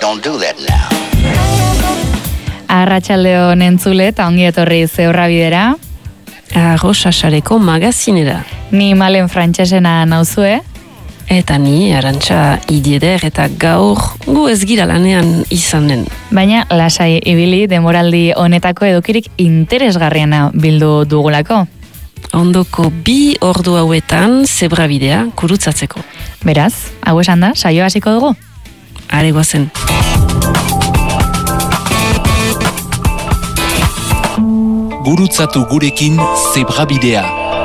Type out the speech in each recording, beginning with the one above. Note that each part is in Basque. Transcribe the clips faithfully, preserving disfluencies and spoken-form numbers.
don't do that now. Arratsaldeon entzule eta ongi etorri Zebrabidera. Arrosasareko magazinera. Ni Malen Frantsesena nauzue. Eta ni Arantxa Idieder eta gaur gu ez gira lanean izanen. Baina lasai ibili demoraldi honetako edukirik interesgarriena bildu dugulako. Ondoko bi ordu hauetan Zebrabidea kurutzatzeko. Beraz, hau esan da, saio hasiko dugu? Are goazen. Gurutzatu gurekin Zebrabidea.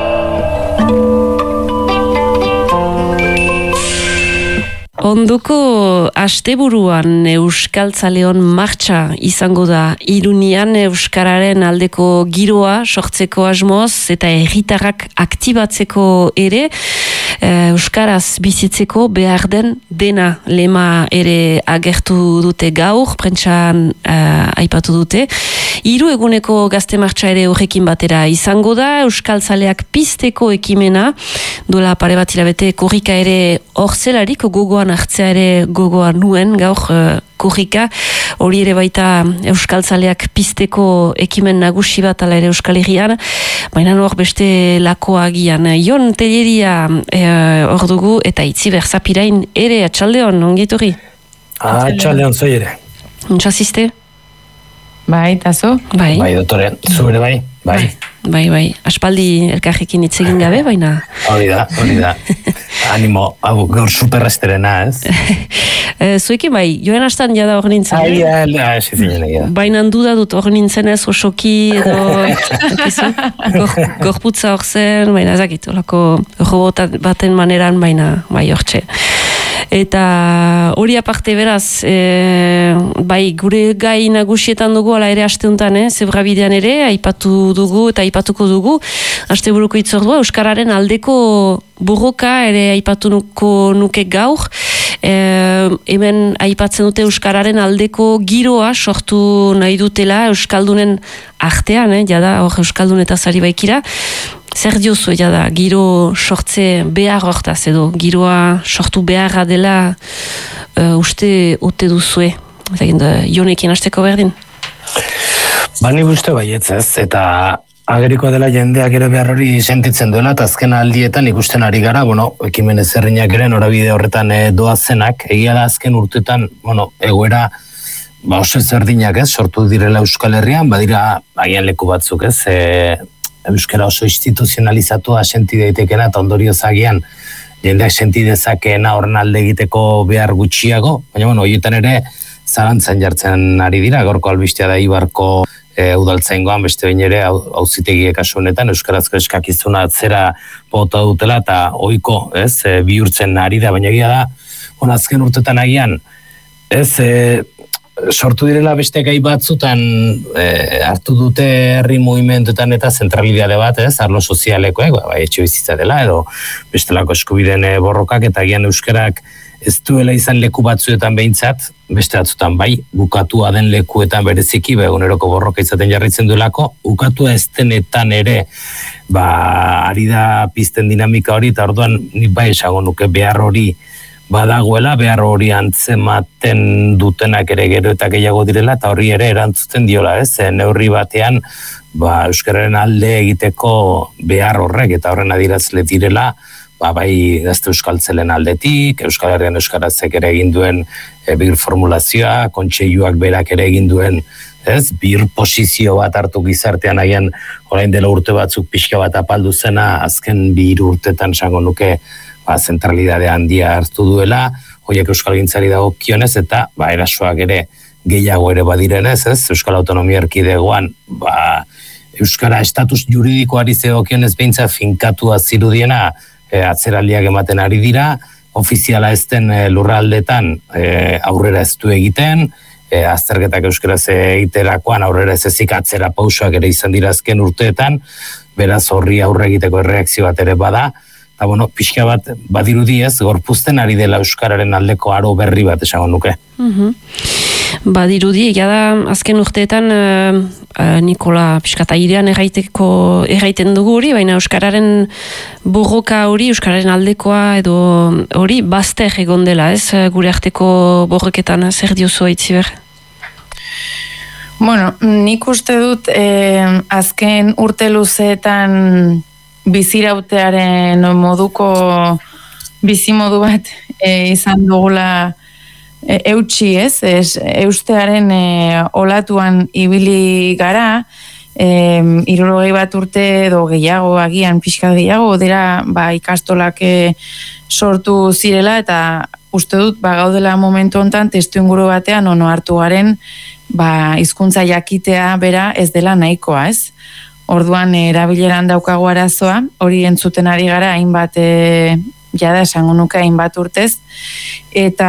Ondoko asteburuan Euskaltzaleon martxa izango da Irunian Euskararen aldeko giroa sortzeko asmoz eta herritarrak aktibatzeko ere Euskaraz bizitzeko behar den dena lema ere agertu dute gaur, prentsan uh, aipatu dute. Hiru eguneko gazte martxa ere horrekin batera izango da, Euskaltzaleak pizteko ekimena, duela pare bat hilabete korrika ere horzelarik gogoan hartzea ere gogoa nuen gaur uh, korrika, hori ere baita Euskaltzaleak pizteko ekimen nagusi bat ala ere Euskal Herrian, baina hor beste lakoagian. Jon Telleria hor uh, dugu eta Itzi Berzapirain ere atxaldeon, ongitorri? Atxaldeon zoi ere. Untxaziste? Bai, eta zu? Bai. Bai, doktore, zu ere bai? Bai. Bai, bai. Aspaldi elkarrekin hitz egin gabe, baina... Hori da, hori da. Animo, hau, gaur superresterena, ez? Zuekin bai, joan hastan jada hor nintzen. Ai, ja, ez izinen egia. Baina duda dut hor nintzen ez, osoki edo... Gorputza hor zen, baina ezakit, horako robot baten maneran, baina bai hortxe. Eta hori aparte beraz, e, bai gure gai nagusietan dugu ala ere asteuntan, eh? Zebrabidean ere, aipatu dugu eta aipatuko dugu, asteburuko hitzordua, Euskararen aldeko borroka ere aipatuko nuke gaur, e, hemen aipatzen dute Euskararen aldeko giroa sortu nahi dutela Euskaldunen artean, eh? Jada hor Euskaldun eta zari baikira, zer diozu da, giro sortze behar hortaz edo, giroa sortu beharra dela uh, uste ote duzue? Jonekin hasteko berdin? Ba, nik uste baietz ez, eta ageriko dela jendeak ere behar hori sentitzen duela, eta azken aldietan ikusten ari gara, bueno, ekimen ezerrinak ere norabide horretan e, doazenak, egia da azken urtetan, bueno, egoera ba, oso ezerdinak ez, sortu direla Euskal Herrian, badira agian leku batzuk ez, e, Euskara oso instituzionalizatua senti daitekena eta ondorioz agian jendeak senti dezakeena horren alde egiteko behar gutxiago, baina bueno, horietan ere zalantzan jartzen ari dira, gaurko albistea da Ibarko e, udaltzaingoan, beste bain ere auzitegiek kasu honetan euskarazko eskakizuna atzera bota dutela eta ohiko, ez, e, bihurtzen ari da, baina egia da, on azken urtetan agian, ez, e, sortu direla beste gai batzutan e, hartu dute herri mugimenduetan eta zentralidade bat, ez, arlo sozialekoek, bai, etxe bizitza dela, edo bestelako eskubideen borrokak, eta gian euskarak ez duela izan leku batzuetan behintzat, beste batzutan bai, bukatua den lekuetan bereziki, eguneroko borroka izaten jarraitzen duelako, bukatua ez denetan ere, ba, ari da pizten dinamika hori, eta orduan nik bai esago nuke behar hori badagoela, behar hori antzematen dutenak ere gero eta gehiago direla, eta horri ere erantzuten diola, ez? Neurri batean, ba, Euskararen alde egiteko behar horrek, eta horren adierazle direla, ba, bai gazte euskaltzelen aldetik, Euskal Herrian euskarazek ere egin duen e, bir formulazioa, kontseiluak berak ere egin duen, ez? Bir posizio bat hartu gizartean agian orain dela urte batzuk pixka bat apaldu zena, azken bi hiru urtetan esango nuke, ba, zentralidade handia hartu duela, horiek Euskal Gintzari dago kionez, eta ba, erasoak ere gehiago ere badirenez, ez? Euskal Autonomia Erkidegoan, ba, Euskara estatus juridikoari zegokionez behintzat finkatua zirudiena e, atzeraldiak ematen ari dira, ofiziala ez den e, lurraldetan e, aurrera ez du egiten, e, azterketak euskaraz egiterakoan aurrera ez ezik atzera pausoak ere izan dira azken urteetan, beraz horri aurre egiteko erreakzio bat ere bada, eta bueno, pixka bat badirudi ez, gorpuzten ari dela Euskararen aldeko aro berri bat esango nuke. Mm-hmm. Badirudi, egia da, azken urteetan uh, uh, Nikola piskata irean erraiteko erraiten dugu hori, baina Euskararen borroka hori, Euskararen aldekoa edo hori bazter egon dela, ez? Gure arteko borroketan zer diozu Aitziber? Bueno, nik uste dut eh, azken urte luzeetan bizirautearen moduko bizimodu bat eh, izan dugula e, eutxi ez, ez eustearen e, olatuan ibili gara, e, hirurogei bat urte edo gehiago, agian pixka gehiago, dira ba, ikastolak e, sortu zirela, eta uste dut ba, gaudela momentu hontan testu inguru batean ono hartu garen ba, hizkuntza jakitea bera ez dela nahikoa, ez? Orduan erabileran daukagu arazoa, hori entzuten ari gara hainbat e, jada esango nuke hainbat urtez, eta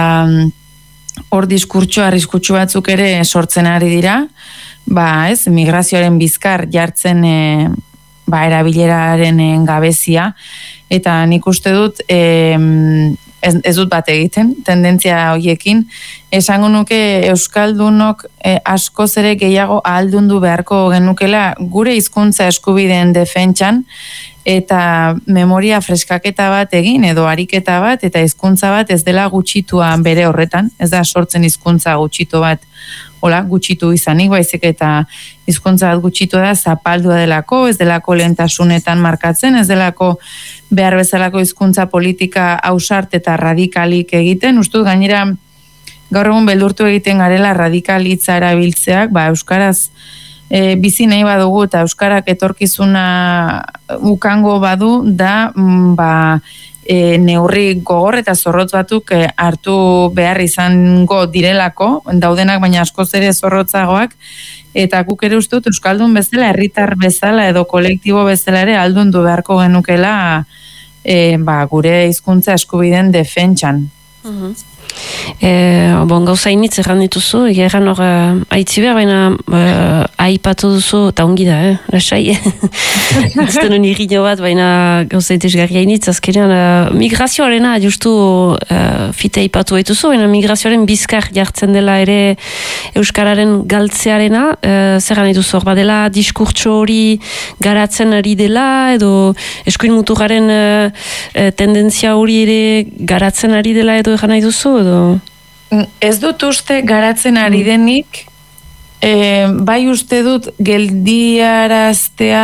hor diskurtso arriskutsu batzuk ere sortzen ari dira, ba, ez, migrazioaren bizkar jartzen e, ba, erabileraren gabezia, eta nik uste dut e, ez, ez dut bat egiten, tendentzia horiekin, esango nuke Euskaldunok e, askoz ere gehiago ahaldundu beharko genukela gure hizkuntza eskubideen defentsan, eta memoria freskaketa bat egin, edo ariketa bat, eta hizkuntza bat ez dela gutxitua bere horretan, ez da sortzen hizkuntza gutxitu bat, hola, gutxitu izanik, baizik eta hizkuntza bat gutxitu da zapaldua delako, ez delako lehentasunetan markatzen, ez delako behar bezalako hizkuntza politika ausart eta radikalik egiten, ustut gainera gaur egun beldurtu egiten garela radikalitza erabiltzeak, ba, euskaraz e, bizi nahi badugu eta euskarak etorkizuna ukango badu da ba, e, neurri gogor eta zorrotz batzuk e, hartu behar izango direlako, daudenak baina askoz ere zorrotzagoak, eta guk ere uste dut euskaldun bezala, herritar bezala edo kolektibo bezala ere aldundu beharko genukela e, ba, gure hizkuntza eskubideen defentsan. Uh-huh. E, bon, gauza initz erran dituzu, egeran hor uh, Aitziber, baina uh, aipatu duzu, eta ongi da, eh? Lasai. Zuten honi irriño bat, baina gauza itezgarria initz, azkenean uh, migrazioarena justu uh, fite aipatu baituzu, baina migrazioaren bizkar jartzen dela ere Euskararen galtzearena, uh, zer gana dituzu hor, badela diskurtso hori garatzen ari dela, edo eskuin muturaren uh, tendentzia hori ere garatzen ari dela, edo gana dituzu, edo? Ez dut uste garatzen ari denik, e, bai uste dut geldiaraztea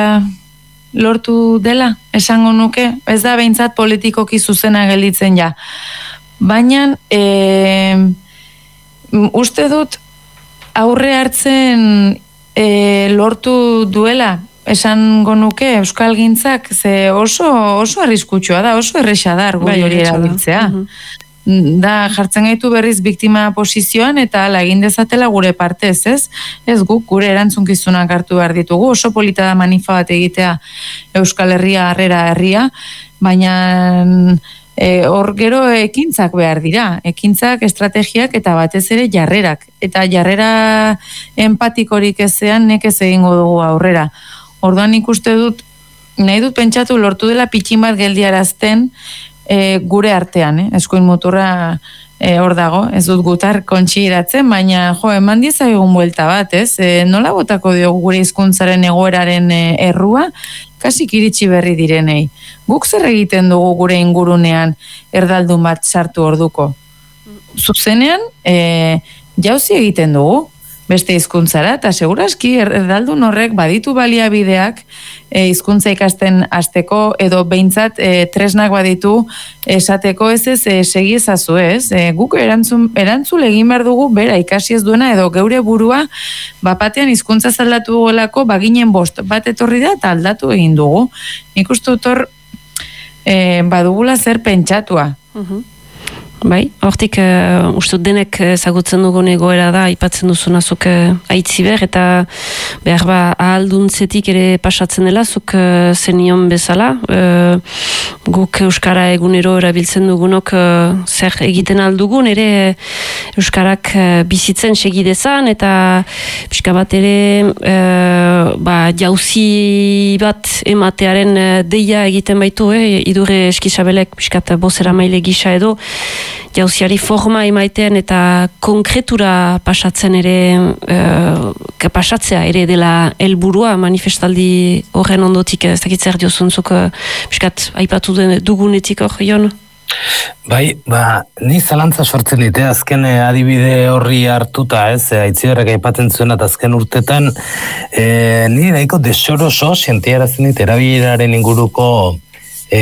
lortu dela, esango nuke, ez da behintzat politikoki zuzena gelditzen ja. Baina e, uste dut aurre hartzen e, lortu duela, esango nuke euskalgintzak, ze oso, oso arriskutsua da, oso erresa da argudio hori erabiltzea. Da jartzen gaitu berriz biktima posizioan eta ala egin dezatela gure partez, ez? Ez guk gure erantzunkizunak hartu behar ditugu, oso polita da manifa bat egitea Euskal Herria harrera herria, baina hor e, gero ekintzak behar dira, ekintzak, estrategiak eta batez ere jarrerak, eta jarrera empatikorik ezean nekez egingo dugu aurrera. Orduan ikuste dut, nahi dut pentsatu lortu dela pitxin bat geldiarazten, E, gure artean, eh? Eskuin muturra e, hor dago, ez dut gutar kontxiratzen, baina jo, eman diezagun buelta bat, ez? E, nola botako diogu gure hizkuntzaren egoeraren e, errua, kasik iritsi berri direnei. Guk zer egiten dugu gure ingurunean erdaldun bat sartu orduko? Zuzenean, e, jauzi egiten dugu, beste hizkuntzara, eta seguraski erdaldun horrek baditu baliabideak e, hizkuntza ikasten hasteko edo behintzat e, tresnak baditu esateko ez ez e, segi ezazu ez. E, guk erantzun, erantzule egin behar dugu bera ikasi ez duena edo geure burua bapatean hizkuntza aldatu golako baginen bost bat etorri da eta aldatu egin dugu. Nik uste dut hor e, badugula zer pentsatua. Uh-huh. Bai, hortik uh, uste denek ezagutzen dugun egoera da, aipatzen duzuna zuk uh, Aitziber, eta behar ba ahalduntzetik ere pasatzen dela, zuk uh, zenion bezala, uh, guk Euskara egunero erabiltzen dugunok uh, zer egiten aldugun, ere Euskarak uh, bizitzen segidezan, eta pixka bat ere uh, ba, jauzi bat ematearen uh, deia egiten baitu, eh? Idurre Eskizabelek pixka bozera maile gisa edo, jauziari forma emaitean eta konkretura pasatzen ere uh, pasatzea ere dela helburua manifestaldi horren ondotik ez dakit zer diozuntzuk uh, piskat aipatu dugunetik hor, Jon? Bai, ba, ni zalantza sortzen dite, azken adibide horri hartuta, ez, Aitziberrek aipatzen zuen eta azken urtetan, e, ni nahiko desoroso sentiarazten dit erabileraren inguruko e,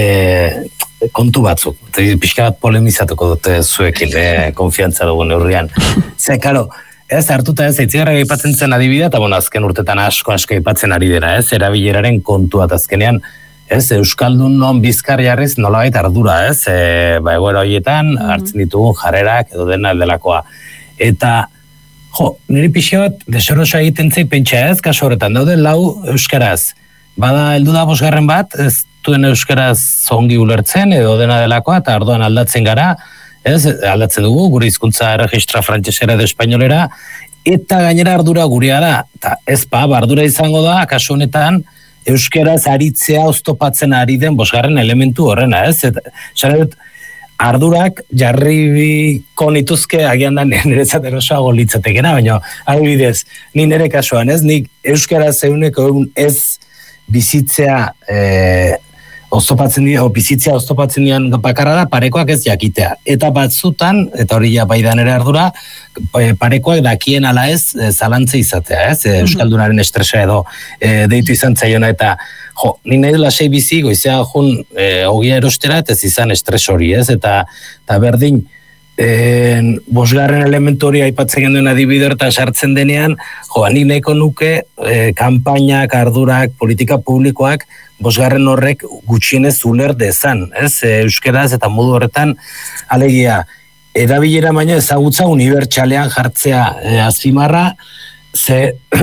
kontu batzuk. Pixka bat polemizatuko dute zuekin, e, konfiantza dugun neurrian. Ze, karo, ez hartuta ez, Aitziberrek aipatzen zen adibidea, eta bueno, azken urtetan asko asko aipatzen ari dira, ez, erabileraren kontua, eta azkenean, ez, Euskaldun non bizkar jarriz nolabait ardura, ez, e, ba, egoera horietan hartzen ditugun jarrerak edo dena delakoa. Eta, jo, niri pixia bat desorosa egiten zei pentsa ez, kaso horretan, daude lau euskaraz. Bada heldu da bosgarren bat, ez duen euskaraz zongi ulertzen edo dena delakoa, eta ardoan aldatzen gara, ez, aldatzen dugu, gure hizkuntza erregistra frantsesera edo espainolera, eta gainera ardura gurea da, eta ez pa, ardura izango da, kasu honetan, euskeraz aritzea oztopatzen ari den bosgarren elementu horrena, ez? Eta, saret, ardurak jarribiko nituzke agian da niretzat erosoago litzatekena, baina adibidez, ni nire kasuan, ez? Nik euskeraz euneko egun ez bizitzea e, oztopatzen dira, o bizitzea oztopatzen dian bakarra da, parekoak ez jakitea. Eta batzutan, eta hori ja baidan ere ardura, parekoak dakien ala ez zalantza izatea, ez? Mm-hmm. Euskaldunaren estresa edo e, deitu izan zaiona, eta jo, ni nahi dela sei bizi, goizea jun e, ogia erostera, eta ez izan estres hori, ez? Eta, eta berdin, e, bosgarren elementu hori aipatzen genduen adibide hortan sartzen denean, jo, nik nahiko nuke e, kanpainak, ardurak, politika publikoak, bosgarren horrek gutxienez uler dezan, ez? E, euskeraz eta modu horretan, alegia, erabilera baina ezagutza unibertsalean jartzea e, azpimarra, ze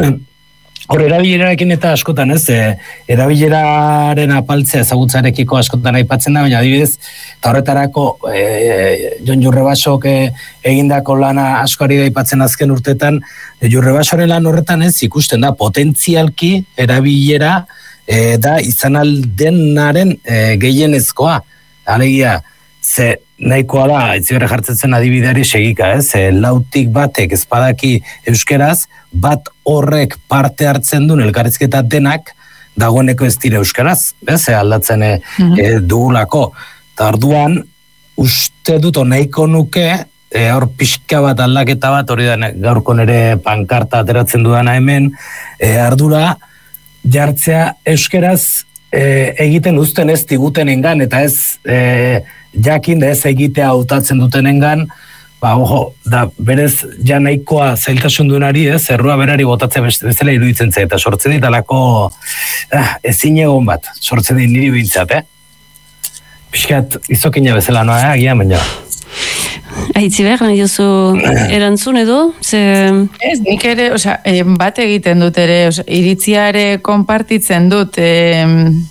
hor erabilerarekin eta askotan, ez? E, erabileraren apaltzea ezagutzarekiko askotan aipatzen da, baina adibidez, eta horretarako e, Jon Jurrebasok e, egindako lana askoari da aipatzen azken urtetan, e, Jurrebasoren lan horretan ez ikusten da, potentzialki erabilera e, da izan aldenaren e, gehienezkoa, alegia, ze nahikoa da, Aitziberre jartzen zen adibideari segika, ez? E, lautik batek ezpadaki euskeraz, bat horrek parte hartzen duen elkarrizketa denak dagoeneko ez dira euskaraz, ez? E, aldatzen e, mm-hmm. e, dugulako. Eta orduan, uste dut nahiko nuke, e, hor pixka bat aldaketa bat, hori da gaurko nere pankarta ateratzen dudana hemen, e, ardura jartzea euskeraz e, egiten uzten ez digutenengan, eta ez e, jakin da ez egitea hautatzen dutenengan, ba, ojo, da berez ja nahikoa zailtasun duenari, ez, errua berari botatzen bezala iruditzen zait, eta sortzen dit alako eh, ezin egon bat, sortzen dit niri bintzat, eh? Piskat izokina bezala noa, eh, agian, baina. Aitziber, nahi duzu erantzun edo? Ze... Ez, nik ere, oza, bat egiten dut ere, oza, iritziare konpartitzen dut, e,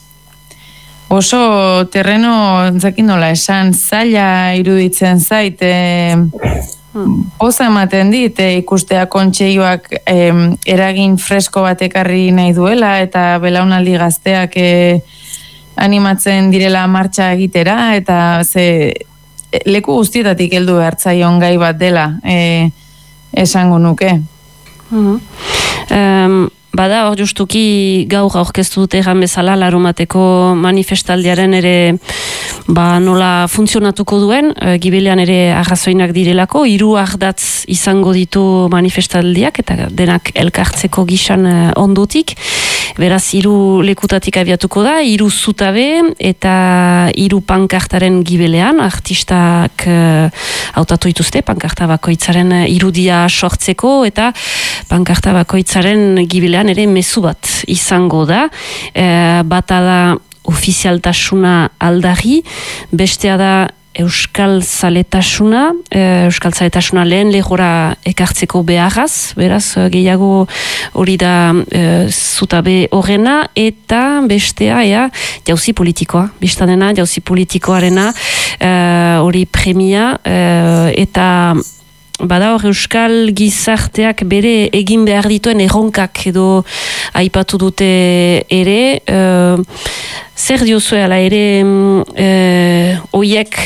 oso terreno, zakin nola esan, zaila iruditzen zait, e, poza ematen dit, e, ikustea kontseioak e, eragin fresko bat ekarri nahi duela, eta belaunaldi gazteak e, animatzen direla martxa egitera, eta ze... leku guztietatik heldu behartzaion gai bat dela, e, esango nuke. Uh-huh. Um, bada, hor justuki gaur aurkeztu dute egan bezala larumateko manifestaldiaren ere ba, nola funtzionatuko duen, e, gibilean ere arrazoinak direlako, hiru ardatz izango ditu manifestaldiak, eta denak elkartzeko gisan e, ondotik. Beraz, hiru lekutatik abiatuko da, hiru zutabe eta hiru pankartaren gibelean, artistak hautatu uh, dituzte, pankarta bakoitzaren irudia sortzeko, eta pankarta bakoitzaren gibelean ere mezu bat izango da. E, bata da ofizialtasuna aldarri, bestea da euskal zaletasuna, euskal zaletasuna lehen lehora ekartzeko beharraz, beraz, gehiago hori da e, zutabe horrena, eta bestea, ea, jauzi politikoa, biztanena, jauzi politikoarena, e, hori premia, e, eta bada hor euskal gizarteak bere egin behar dituen erronkak edo aipatu dute ere, e, zer diozue ala ere e, oiek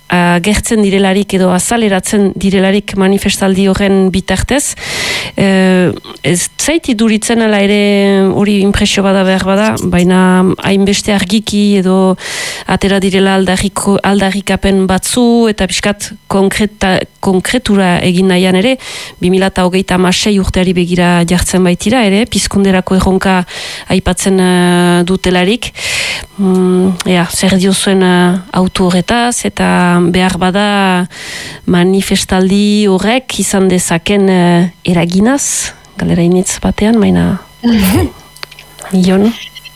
agertzen direlarik edo azaleratzen direlarik manifestaldi horren bitartez. E, ez zaiti duritzen ala ere hori impresio bada behar bada, baina hainbeste argiki edo atera direla aldarriko, aldarrikapen batzu eta pixkat konkreta, konkretura egin nahian ere, bi mila hogeita hamasei urteari begira jartzen baitira ere, pizkunderako erronka aipatzen uh, dutelarik. Mm, ja, zer diozuen uh, auto horretaz eta behar bada manifestaldi horrek izan dezaken uh, eraginaz, galera initz batean, maina Jon?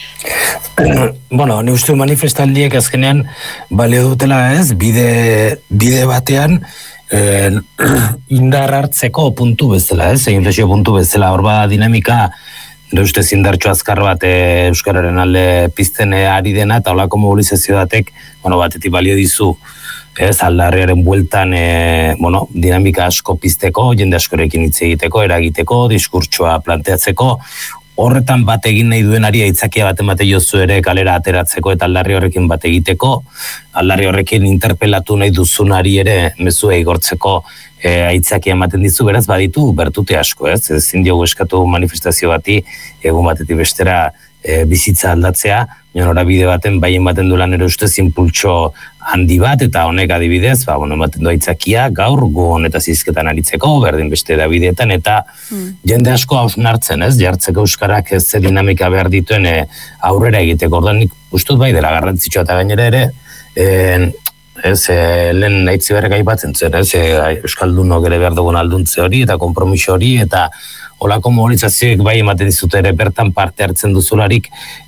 Bueno, ni uste manifestaldiek azkenean balio dutela ez, bide, bide batean eh, indar hartzeko puntu bezala ez, inflexio puntu bezala, hor bada dinamika nire uste zindartxo azkar bat e, Euskararen alde pizten ari dena eta holako mobilizazio batek, bueno, batetik balio dizu ez, aldarriaren bueltan e, bueno, dinamika asko pizteko, jende askorekin hitz egiteko, eragiteko, diskurtsoa planteatzeko, horretan bat egin nahi duenari aitzakia bat emate jozu ere kalera ateratzeko eta aldarri horrekin bat egiteko, aldarri horrekin interpelatu nahi duzunari ere mezua igortzeko e, aitzakia ematen dizu, beraz baditu bertute asko, ez? Ezin diogu eskatu manifestazio bati egun batetik bestera e, bizitza aldatzea, nora bide baten bai ematen du lan ere ustez impultso handi bat, eta honek adibidez, ba, bueno, ematen du aitzakia gaur gu honetaz hizketan aritzeko, berdin beste da bideetan, eta mm. jende asko hausnartzen, ez, jartzeko euskarak ez ze dinamika behar dituen e, aurrera egiteko, ordan nik ustut bai dela garrantzitsua eta gainera ere, e, ez, e, lehen naitzi berrek aipatzen zen, ez, e, euskaldunok ere behar dugun alduntze hori, eta konpromiso hori, eta olako mobilizazioek bai ematen dizute ere bertan parte hartzen duzularik,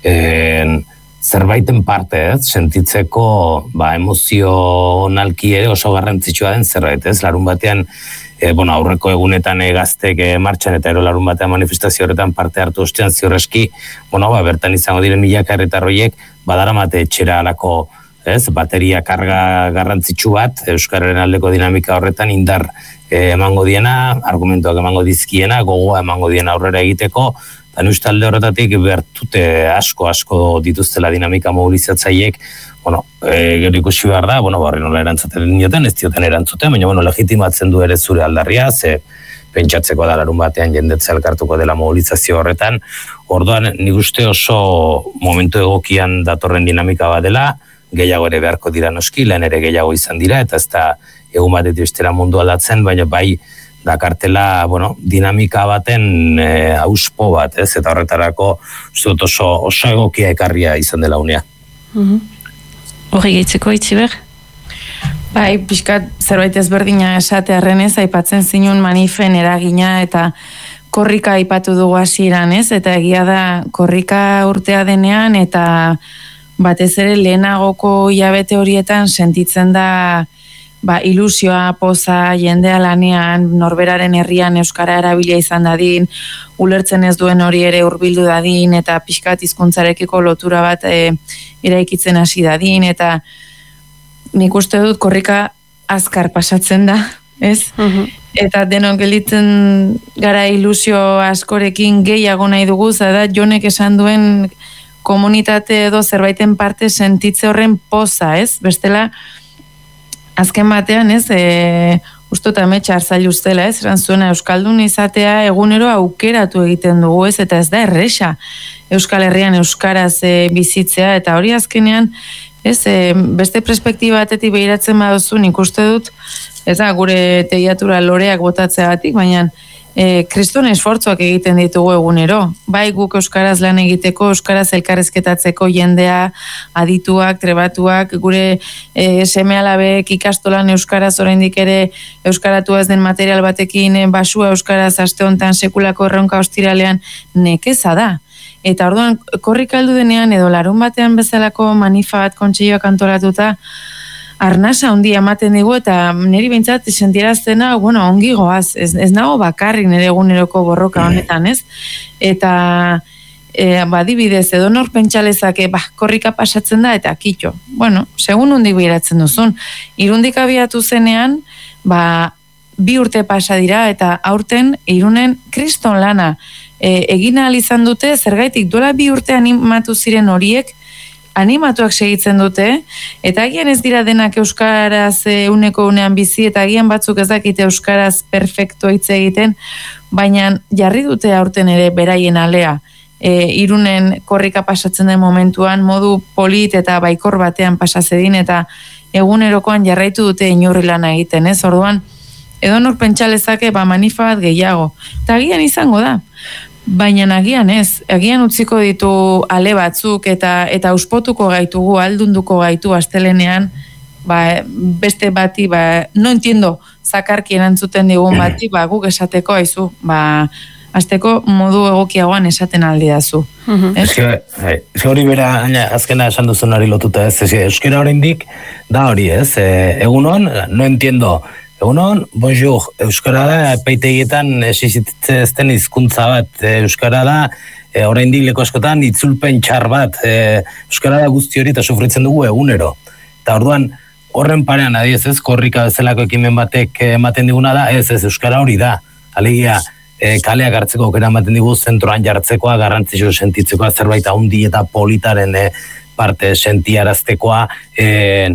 e, zerbaiten parte, ez, sentitzeko ba, emozionalki ere oso garrantzitsua den zerbait, ez, larun batean, e, bueno, aurreko egunetan e, gaztek e, martxan eta ero larun batean manifestazio horretan parte hartu ostean ziurreski, bueno, ba, bertan izango diren milaka herritarroiek badaramate etxera alako, ez, bateria karga garrantzitsu bat, Euskararen aldeko dinamika horretan indar e, emango diena, argumentuak emango dizkiena, gogoa emango diena aurrera egiteko, eta nuste alde horretatik bertute asko-asko dituztela dinamika mobilizatzaiek, bueno, e, gero ikusi behar da, bueno, barri nola erantzuten dioten, ez dioten erantzuten, baina, bueno, legitimatzen du ere zure aldarria, ze pentsatzeko da larun batean jendetza elkartuko dela mobilizazio horretan, orduan nik uste oso momentu egokian datorren dinamika bat dela, gehiago ere beharko dira noski, lehen ere gehiago izan dira, eta ez da egun batetik bestera mundu aldatzen, baina bai, dakartela, bueno, dinamika baten e, auspo bat, ez, eta horretarako zut oso, oso egokia ekarria izan dela unea. Mm-hmm. Horri gehitzeko, Itziber? Bai, pixkat zerbait ezberdina esatearren ez, aipatzen zinun manifen eragina eta korrika aipatu dugu hasieran ez, eta egia da korrika urtea denean eta batez ere lehenagoko hilabete horietan sentitzen da ba, ilusioa, poza, jendea lanean, norberaren herrian euskara erabilia izan dadin, ulertzen ez duen hori ere hurbildu dadin, eta pixkat hizkuntzarekiko lotura bat e, eraikitzen hasi dadin, eta nik uste dut korrika azkar pasatzen da, ez? Uh-huh. Eta denok gelditzen gara ilusio askorekin gehiago nahi dugu, zada Jonek esan duen komunitate edo zerbaiten parte sentitze horren poza, ez? Bestela, azken batean, ez, e, usto eta metxa hartzail ustela, ez, eran zuena Euskaldun izatea egunero aukeratu egiten dugu, ez, eta ez da erresa Euskal Herrian Euskaraz e, bizitzea, eta hori azkenean, ez, e, beste perspektiba batetik behiratzen baduzu, nik uste dut, ez da, gure teiatura loreak botatzea batik, baina E, kriston esfortzuak egiten ditugu egunero. Bai guk euskaraz lan egiteko, euskaraz elkarrezketatzeko jendea, adituak, trebatuak, gure e, seme-alabek ikastolan euskaraz oraindik ere euskaratu ez den material batekin basua euskaraz aste hontan sekulako erronka ostiralean nekeza da. Eta orduan korrika heldu denean edo larun batean bezalako manifa bat kontseiloak antolatuta, arnasa ondia ematen digu eta niri behintzat sentieraztena, bueno, ongi goaz, ez, ez nago bakarrik nire eguneroko borroka honetan, ez? Eta e, badibidez, edo nor pentsalezake, ba, korrika pasatzen da eta kitxo. Bueno, segun hondik behiratzen duzun. Irundik abiatu zenean, ba, bi urte pasa dira eta aurten Irunen kriston lana e, egin ahal izan dute, zergaitik duela bi urte animatu ziren horiek, animatuak segitzen dute, eta agian ez dira denak euskaraz e, uneko unean bizi, eta agian batzuk ez dakite euskaraz perfecto hitz egiten, baina jarri dute aurten ere beraien alea. E, irunen korrika pasatzen den momentuan, modu polit eta baikor batean pasazedin, eta egunerokoan jarraitu dute inurri lana egiten, ez? Orduan, edo nor pentsalezake ba manifa bat gehiago. Eta agian izango da. Baina agian ez, agian utziko ditu ale batzuk eta eta uspotuko gaitugu, aldunduko gaitu astelenean, ba, beste bati, ba, no entiendo, zakarki erantzuten digun bati, ba, guk esateko aizu, ba, azteko modu egokiagoan esaten aldidazu. Ez hori bera, azkena esan duzunari lotuta ez, ez euskera oraindik da hori ez, e, egunon, no entiendo, egunon, bonjour, euskara da, epaitegietan existitzen hizkuntza bat, e, euskara da, e, oraindik leku askotan itzulpen txar bat, e, euskara da guzti hori eta sufritzen dugu egunero. Eta orduan, horren parean adiez ez, korrika bezalako ekimen batek ematen diguna da, ez ez, euskara hori da, alegia, E, kaleak hartzeko aukera ematen digu zentroan jartzekoa, garrantzitsu sentitzekoa, zerbait handi eta politaren e, parte sentiaraztekoa, e,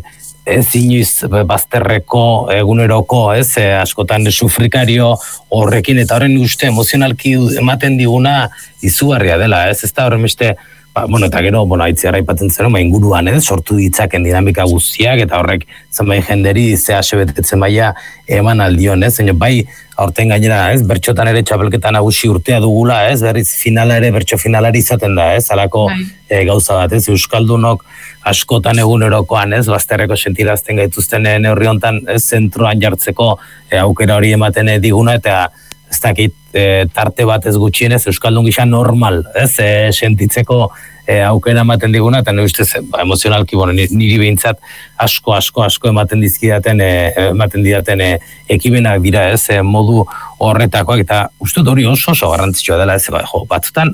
ez inoiz bazterreko eguneroko, ez, e, askotan sufrikario horrekin, eta horren uste emozionalki ematen diguna izugarria dela, ez, ez da horren beste, ba, bueno, eta gero, bueno, aitziarra ipatzen zen, ba, inguruan, ez, sortu ditzaken dinamika guztiak, eta horrek zenbait jenderi ze asebetetzen baia eman aldion, ez, eno, bai, aurten gainera, ez, bertxotan ere txapelketan nagusi urtea dugula, ez, berriz finala ere, bertxo finalari izaten da, ez, alako e, gauza bat, ez, euskaldunok askotan egunerokoan, ez, bazterreko sentirazten gaituzten neurri hontan, ez, zentroan jartzeko e, aukera hori ematen diguna, eta ez dakit, e, tarte bat ez gutxienez, euskaldun gisa normal, ez, e, sentitzeko e, aukera ematen diguna, eta nire ustez, ba, emozionalki, bueno, niri behintzat asko, asko, asko ematen dizkidaten, e, ematen didaten e, ekimenak dira, ez, e, modu horretakoak, eta uste hori oso oso garrantzitsua dela, ez, ba, jo, batzutan,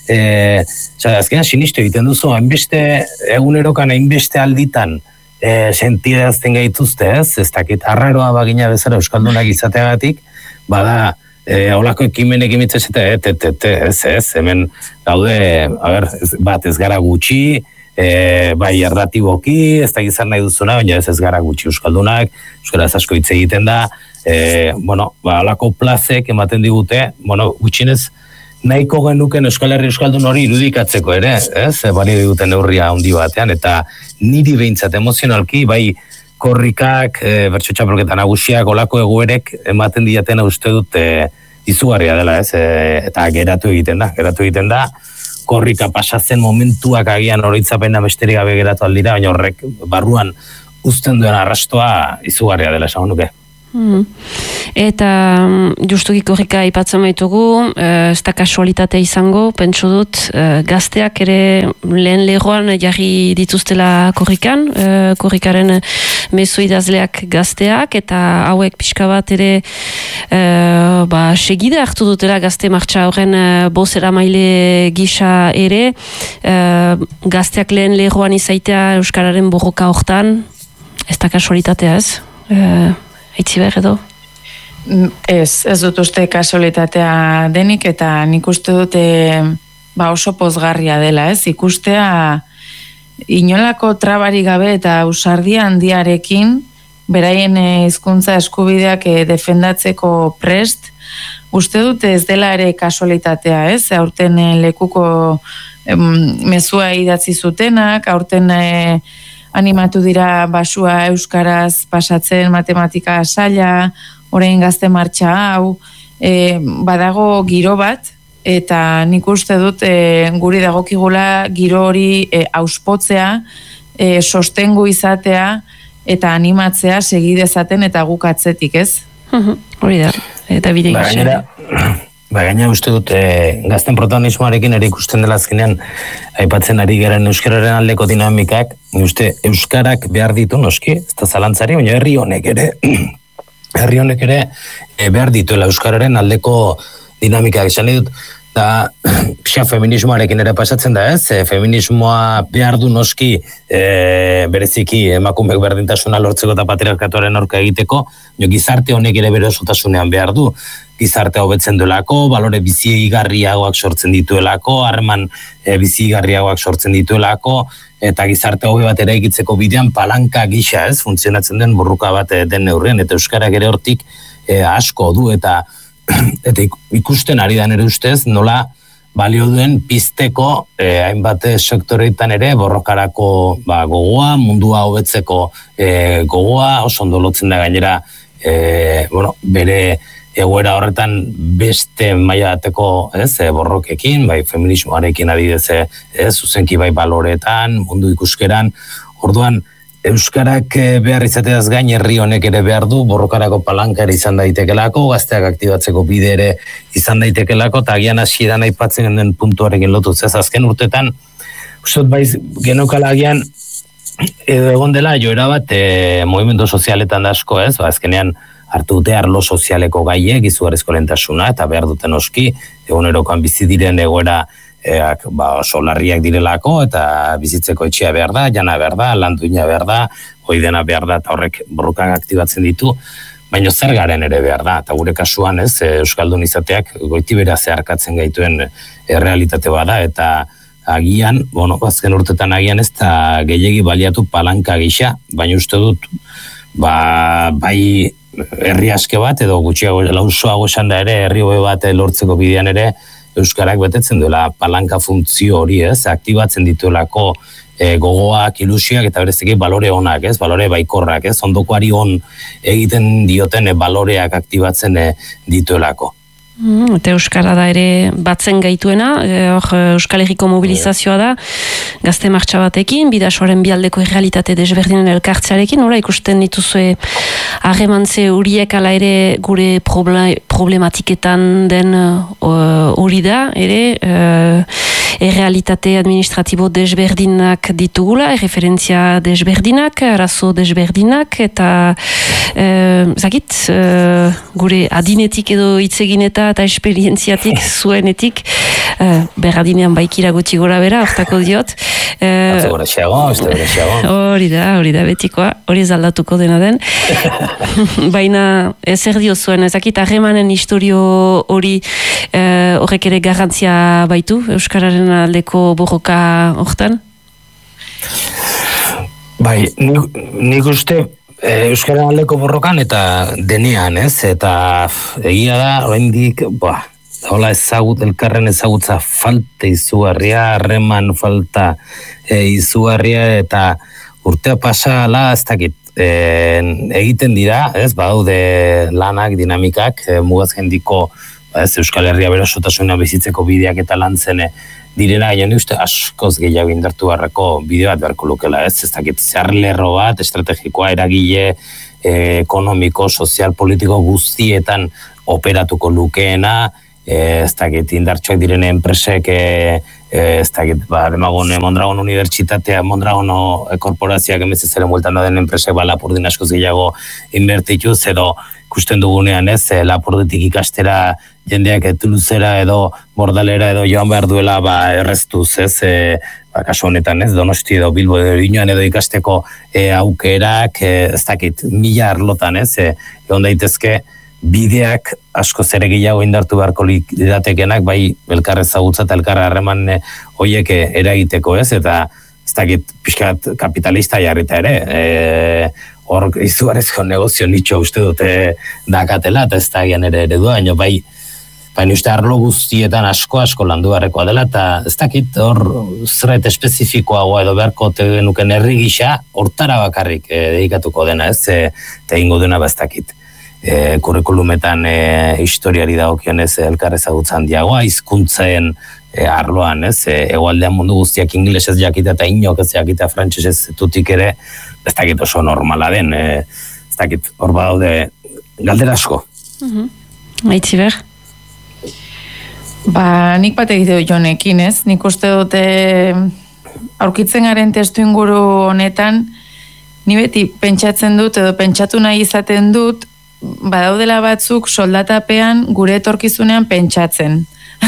e, zara, azkenean sinistu egiten duzu, hainbeste egunerokan, hainbeste alditan, e, sentirazten gaituzte, ez, ez dakit, arraroa bagina bezala euskaldunak izateagatik, bada, E, holako ekimenek imitzez eta et, et, et, ez, ez, hemen gaude, a ber, ez, bat ez gara gutxi, e, bai erratiboki, ez da gizar nahi duzuna, baina ez ez gara gutxi euskaldunak, euskaraz asko hitz egiten da, e, bueno, ba, holako plazek ematen digute, bueno, gutxinez nahiko genuken Euskal Herri euskaldun hori irudikatzeko ere, ez, e, bali diguten neurria handi batean, eta niri behintzat emozionalki, bai, korrikak, e, bertso txapelketa nagusiak, olako egoerek ematen diatena uste dut e, izugarria dela, ez? E, eta geratu egiten da, geratu egiten da, korrika pasatzen momentuak agian oroitzapena besterik gabe geratu aldira, baina horrek barruan uzten duen arrastoa izugarria dela, esan nuke. Hmm. Eta justuki korrika aipatzen baitugu, ez da kasualitatea izango, pentsu dut, gazteak ere lehen legoan jarri dituztela korrikan, korrikaren mezu idazleak gazteak, eta hauek pixka bat ere e, ba, segide hartu dutela gazte martxa horren bozera maile gisa ere, e, gazteak lehen legoan izaitea Euskararen borroka hortan, ez da kasualitatea ez? E, Eitzi behar edo? Ez, ez dut uste kasualitatea denik, eta nik uste dute ba oso pozgarria dela, ez? Ikustea inolako trabari gabe eta ausardia handiarekin beraien hizkuntza eskubideak defendatzeko prest, uste dute ez dela ere kasualitatea, ez? Aurten lekuko em, mezua idatzi zutenak, aurten e, animatu dira basua euskaraz pasatzen matematika saila, orain gazte martxa hau, e, badago giro bat, eta nik uste dut e, guri dagokigula giro hori e, auspotzea, e, sostengu izatea, eta animatzea segidezaten eta guk atzetik, ez? Hori da, eta bide gisa. Ba, gaina uste dut, e, gazten protagonismoarekin ere ikusten dela azkenean aipatzen ari garen euskararen aldeko dinamikak, uste euskarak behar ditu noski, ez da zalantzari, baina herri honek ere, herri honek ere e, behar dituela euskararen aldeko dinamikak. Esan dut, da, pixka feminismoarekin ere pasatzen da ez, e, feminismoa behar du noski e, bereziki emakumeek berdintasuna lortzeko eta patriarkatuaren aurka egiteko, jo gizarte honek ere bere osotasunean behar du. gizartea hobetzen duelako, balore bizigarriagoak sortzen dituelako, harreman e, bizigarriagoak sortzen dituelako, eta gizarte hobe bat eraikitzeko bidean palanka gisa, ez, funtzionatzen den borroka bat den neurrian, eta euskarak ere hortik e, asko du, eta eta ikusten ari da nere ustez, nola balio duen pizteko eh, hainbat sektoreetan ere borrokarako ba, gogoa, mundua hobetzeko eh, gogoa, oso ondo lotzen da gainera eh, bueno, bere egoera horretan beste maila bateko ez, borrokekin, bai feminismoarekin adidez, ez, zuzenki bai baloretan, mundu ikuskeran, orduan euskarak behar izateaz gain herri honek ere behar du, borrokarako palanka ere izan daitekelako, gazteak aktibatzeko bide ere izan daitekelako, eta agian hasieran aipatzen den puntuarekin lotuz, ez azken urtetan, ustot baiz genokala agian edo egon dela joera bat e, movimendu sozialetan da asko, ez, ba, azkenean hartu dute arlo sozialeko gaiek, izugarrizko lehentasuna, eta behar duten oski, egunerokoan bizi diren egoera Eak, ba, oso larriak direlako eta bizitzeko etxea behar da, jana behar da, landuina behar da, hoidena behar da, eta horrek borrokan aktibatzen ditu, baina zer garen ere behar da, eta gure kasuan ez, euskaldun izateak goitibera zeharkatzen gaituen errealitate bada, eta agian, bueno, azken urtetan agian ez, eta gehiegi baliatu palanka gisa, baina uste dut, ba, bai herri aske bat, edo gutxiago lausoago esan da ere, herri hobe bat lortzeko bidean ere, euskarak betetzen duela palanka funtzio hori, ez, aktibatzen dituelako e, gogoak, ilusioak eta bereziki balore onak, ez, balore baikorrak, ez, ondokoari on egiten dioten e, baloreak aktibatzen e, dituelako. Mm, eta euskara da ere batzen gaituena, hor e, Euskal Herriko mobilizazioa da, gazte martxa batekin, bidasoaren bialdeko errealitate desberdinen elkartzearekin, nola ikusten dituzue harremantze horiek ala ere gure proble, problematiketan den hori uh, da, ere uh, errealitate administratibo desberdinak ditugula, erreferentzia desberdinak, arazo desberdinak, eta uh, zakit, uh, gure adinetik edo hitzegin eta eta esperientziatik zuenetik uh, berradinean baikira gutxi gora bera, hortako diot. Uh, hori da, hori da betikoa, hori ez aldatuko dena den. Baina ezer dio zuen, ezakit harremanen historio hori uh, horrek ere garrantzia baitu, euskararen aldeko borroka hortan? Bai, nik, nik uste euskara aldeko borrokan eta denean, ez? Eta egia da, oraindik, ba, hola ezagut, elkarren ezagutza falta izugarria, harreman falta e, izugarria, eta urtea pasala, ez dakit, e, egiten dira, ez? Badaude lanak, dinamikak, e, mugaz gendiko, ba, ez, Euskal Herria berasotasuna bizitzeko bideak eta lantzen direna, gaian uste askoz gehiago indartu beharreko bideo bat beharko lukela, ez? Ez dakit, zer lerro bat, estrategikoa, eragile, eh, ekonomiko, sozial, politiko guztietan operatuko lukeena, eh, ez dakit, indartxoak direne enpresek, eh, ez dakit, ba, demagun, Mondragon Unibertsitatea, Mondragon korporazioak emezizaren bueltan da den enpresek, ba, Lapurdin askoz gehiago inbertituz, edo ikusten dugunean, ez, Lapurditik ikastera jendeak etuluzera edo bordalera edo joan behar duela ba, erreztuz, ez, e, ba, kasu honetan, ez, Donosti edo Bilbo edo Inoan edo ikasteko e, aukerak, e, ez dakit, mila arlotan, ez, e, egon daitezke bideak asko zere gehiago indartu beharko liratekenak, bai elkarre ezagutza eta elkarre harreman e, hoiek eragiteko, ez, eta ez dakit pixkat kapitalista jarrita ere, e, hor izugarrizko negozio nitxo uste dute dakatela, eta ez da gian ere eredua, baina bai, baina uste arlo guztietan asko-asko landu beharrekoa dela, eta ez dakit hor zerbait espezifikoagoa edo beharko nuken herri gisa, hortara bakarrik e, dedikatuko dena, ez, eta ingo dena ba ez dakit. E, kurrikulumetan e, historiari dagokionez elkar ezagutzan diagoa, hizkuntzen e, arloan, ez, e, egualdean mundu guztiak inglesez jakita eta inok ez jakita frantsesez tutik ere, ez dakit oso normala den, e, ez dakit hor badaude galdera asko. Uh-huh. Aitziber? Ba, nik bat egite dut jonekin, ez? Nik uste dute aurkitzen garen testu inguru honetan, ni beti pentsatzen dut edo pentsatu nahi izaten dut, badaudela batzuk soldatapean gure etorkizunean pentsatzen.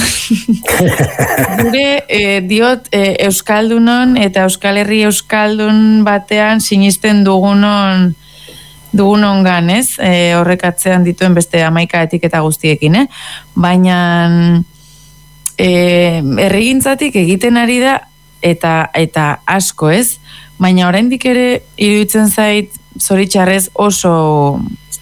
Gure e, diot e, Euskaldunon eta Euskal Herri Euskaldun batean sinisten dugunon dugun ongan, ez? E, horrek atzean dituen beste hamaika etiketa guztiekin, eh? Baina e, erregintzatik egiten ari da eta eta asko, ez? Baina oraindik ere iruditzen zait zoritxarrez oso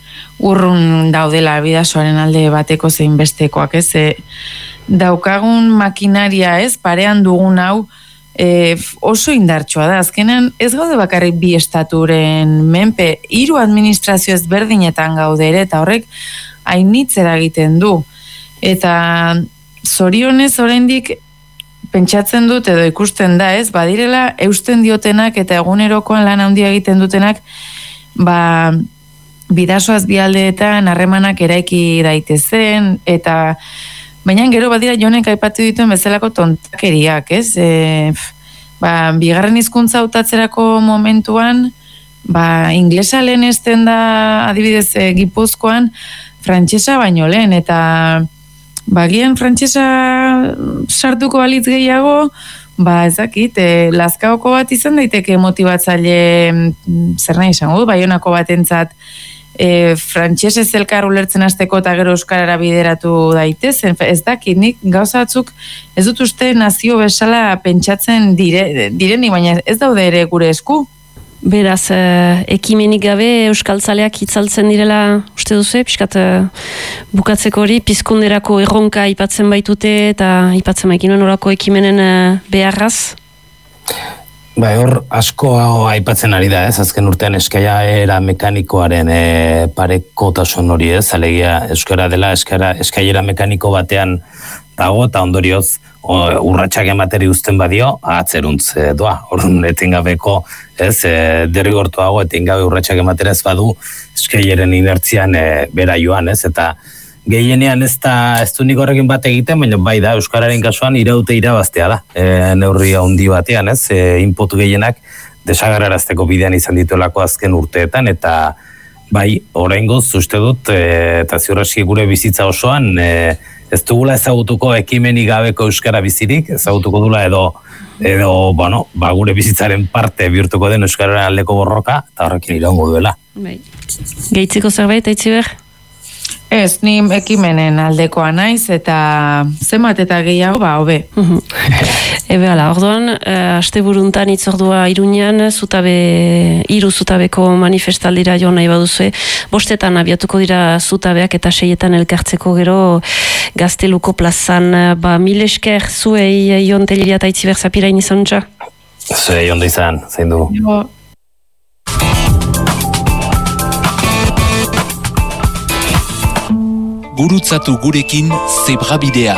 urrun daudela bidasoaren alde bateko zein bestekoak, ez? E, daukagun makinaria, ez? Parean dugun hau e, oso indartsua da. Azkenean ez gaude bakarrik bi estaturen menpe, hiru administrazio ezberdinetan gaude ere, eta horrek hainitz eragiten du. Eta zorionez oraindik pentsatzen dut edo ikusten da, ez? Badirela eusten diotenak eta egunerokoan lan handia egiten dutenak, ba bidasoaz bialdeetan harremanak eraiki daitezen, eta baina gero badira Jonek aipatu dituen bezalako tontakeriak, ez? E, ba, bigarren hizkuntza hautatzerako momentuan, ba, inglesa lehen esten da adibidez e, Gipuzkoan, frantsesa baino lehen, eta bagien frantsesa sartuko balitz gehiago, ba ez dakit, e, Lazkaoko bat izan daiteke motibatzaile, zer nahi izango du, Baionako batentzat, E, frantsesez elkar ulertzen hasteko eta gero euskarara bideratu daitezen, ez dakit, nik gauza batzuk ez dut uste nazio bezala pentsatzen dire, direni, baina ez daude ere gure esku. Beraz, eh, ekimenik gabe euskaltzaleak itzaltzen direla uste duzu, pixkat eh, bukatzeko hori, pizkunderako erronka ipatzen baitute eta ipatzen baikin orako ekimenen eh, beharraz? Bai, hor asko aipatzen ari da, ez? Azken urtean eskailera mekanikoaren e, parekotasun hori, ez? Alegia euskara dela eskara, eskailera mekaniko batean dago eta ondorioz o, urratsak emateri uzten badio atzeruntz e, doa. Orrun etengabeko, ez? E, derrigortuago etengabe urratsak ematera ez badu eskaileren inertzian e, bera joan, ez? Eta gehienean ez da ez du nik horrekin bat egiten, baina bai da, euskararen kasuan iraute irabaztea da, e, neurri handi batean, ez, e, input gehienak desagarrarazteko bidean izan dituelako azken urteetan, eta bai, oraingoz uste dut, e, eta ziur aski gure bizitza osoan, e, ez dugula ezagutuko ekimenik gabeko euskara bizirik, ezagutuko dula edo, edo bueno, ba, gure bizitzaren parte bihurtuko den euskararen aldeko borroka, eta horrekin iraungo duela. Bai. Gehitzeko zerbait, Aitziber? Ez, ni ekimenen aldekoa naiz, eta zenbat eta gehiago, ba, hobe. Ebe, ala, orduan, uh, aste buruntan itzordua Iruñean, zutabe, hiru zutabeko manifestaldira jo nahi baduzue, bostetan abiatuko dira zutabeak eta seietan elkartzeko gero Gazteluko plazan, ba, mil esker zuei Jon Telleria eta Aitziber Zapirain izan txa? Zuei ondo izan, zein du. Jo. Gurutzatu gurekin zebrabidea.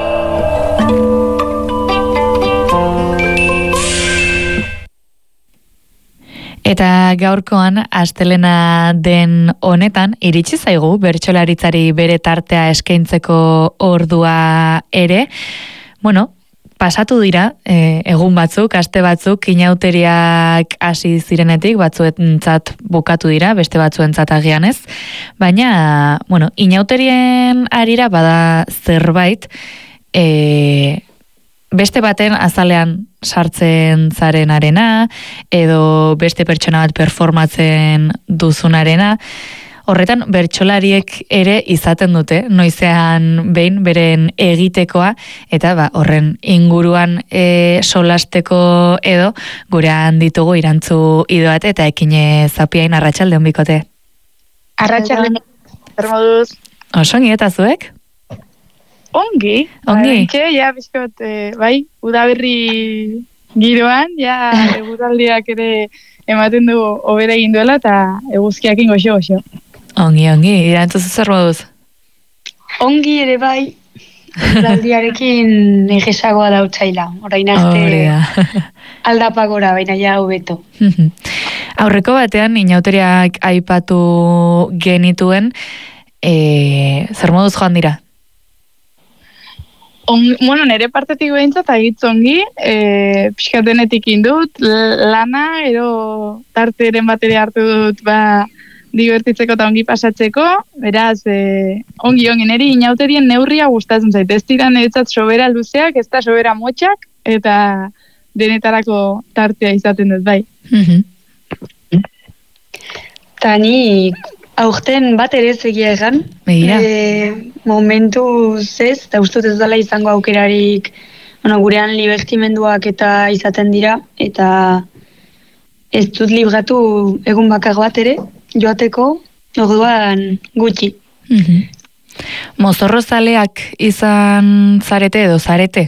Eta gaurkoan, astelena den honetan, iritsi zaigu bertsolaritzari bere tartea eskaintzeko ordua ere. Bueno, pasatu dira, e, egun batzuk, aste batzuk, inauteriak hasi zirenetik, batzuentzat bukatu dira, beste batzuentzat agian ez. Baina, bueno, inauterien arira bada zerbait, e, beste baten azalean sartzen zarenarena, edo beste pertsona bat performatzen duzunarena. Horretan, bertsolariek ere izaten dute, noizean behin beren egitekoa, eta ba, horren inguruan e, solasteko edo, gurean ditugu irantzu idoat, eta ekine Zapiain arratsalde on bikote. Arratsalde, zer moduz? Osongi eta zuek? Ongi. Ongi. Ba, ja, bizkot, e, bai, udaberri giroan, ja, eguraldiak ere ematen du hobera egin duela, eta eguzkiakin goxo-goxo. Ongi, ongi, irantzu zer moduz? Ongi ere bai, eguraldiarekin egesagoa dautzaila, orain arte aldapagora, baina ja hobeto. Aurreko batean, inauteriak aipatu genituen, e, zer moduz joan dira? On, bueno, nire partetik behintzat agitzongi, e, pixkatenetik indut, lana, ero tarteren bateri hartu dut, ba, divertitzeko eta ongi pasatzeko, beraz, e, ongi ongi, niri inauterien neurria gustatzen zait, ez dira niretzat sobera luzeak, ez da sobera motxak, eta denetarako tartea izaten dut, bai. Ta ni aurten bat ere egia egan. E, momentu zez, eta uste ez dela izango aukerarik, bueno, gurean libertimenduak eta izaten dira, eta ez dut libratu egun bakar bat ere, joateko, orduan gutxi. Mm-hmm. Mozorrozaleak izan zarete edo zarete?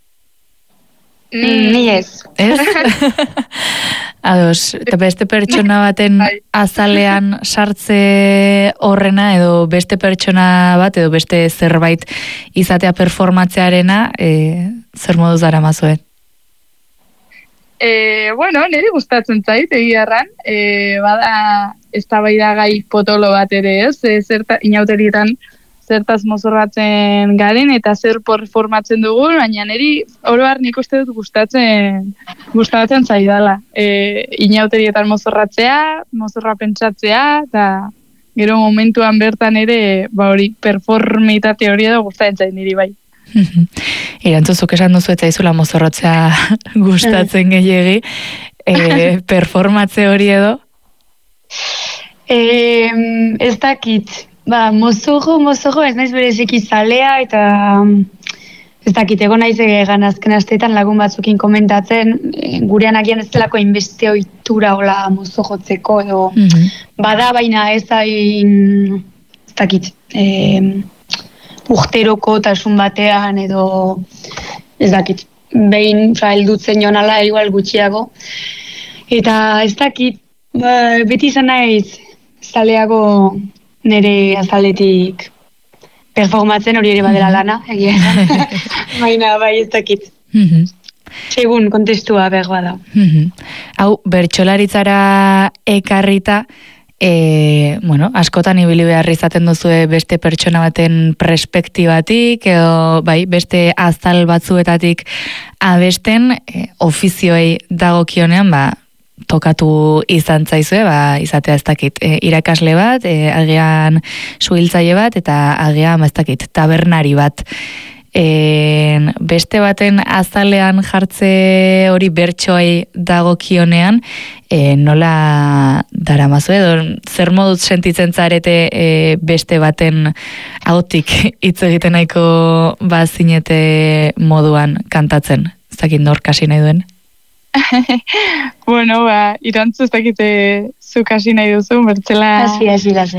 Mm, ni ez. Ez? Ados, eta beste pertsona baten azalean sartze horrena edo beste pertsona bat edo beste zerbait izatea performatzearena, e, zer moduz dara mazuen? E, bueno, niri gustatzen zait, egia erran, e, bada eztabaidagai potolo bat ere ez, e, zerta, inauterietan zertaz mozorratzen garen eta zer performatzen dugun, baina niri oroar nik uste dut gustatzen gustatzen zaidala. E, inauterietan mozorratzea, mozorra pentsatzea, eta gero momentuan bertan ere, ba hori, performitate hori edo gustatzen zain niri bai. Irantzuzuk esan duzu eta izula mozorratzea gustatzen gehiagi, e, performatze hori edo? E, ez dakit. Ba, mozorro, mozorro, ez naiz bereziki zalea, eta ez dakit, egon naiz egan azken asteetan lagun batzukin komentatzen, e, gurean agian ez delako inbeste ohitura hola mozorrotzeko, edo mm-hmm. bada baina ez hain, ez dakit, e, urteroko tasun batean, edo ez dakit, behin heldutzen jonala, igual gutxiago, eta ez dakit, ba, beti izan naiz zaleago nire azaletik performatzen hori ere badela lana, egia. Baina bai ez dakit. Segun kontestua bergoa da. Hau, bertsolaritzara ekarrita, e, bueno, askotan ibili behar izaten duzue beste pertsona baten perspektibatik, edo bai, beste azal batzuetatik abesten, e, ofizioei dagokionean, ba, tokatu izan zaizue, ba, izatea ez dakit, e, irakasle bat, e, agian suhiltzaile bat, eta agian, ez dakit, tabernari bat. E, beste baten azalean jartze hori bertsoei dagokionean, e, nola daramazu edo, zer moduz sentitzen zarete e, beste baten hautik hitz egiten nahiko bazinete moduan kantatzen? Ez dakit nor kasi nahi duen? Bueno, ba, irantzu ez dakite zuk hasi nahi duzu, bertzela... Hasi, hasi, lasai.